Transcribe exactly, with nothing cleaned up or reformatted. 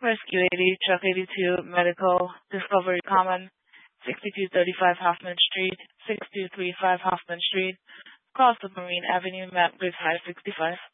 Rescue eighty, Truck eighty-two, Medical, Discovery Common, sixty-two thirty-five Hoffman Street, sixty-two thirty-five Hoffman Street, across the Marine Avenue, map grid five sixty-five.